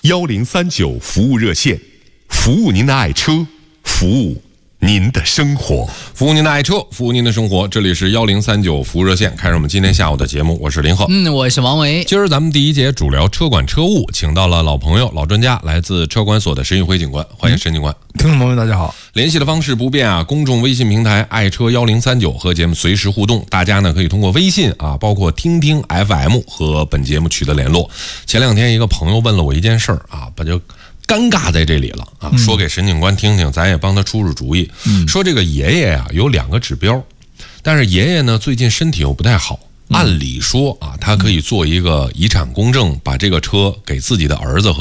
1039服务热线，服务您的爱车，服务您的生活， 服务您的爱车，服务您的生活。这里是1039服务热线，开始我们今天下午的节目，我是林鹤， 我是王维。 今儿咱们第一节主聊车管车务，请到了老朋友、老专家，来自车管所的沈宇辉警官，欢迎沈警官。 听众朋友大家好， 联系的方式不变啊，公众微信平台爱车1039和节目随时互动，大家呢可以通过微信啊，包括听听 FM 和本节目取得联络。前两天一个朋友问了我一件事儿啊，把就尴尬在这里了啊，说给沈警官听听，咱也帮他出主意。说这个爷爷啊有2个指标，但是爷爷呢最近身体又不太好，按理说啊他可以做一个遗产公证，把这个车给自己的儿子和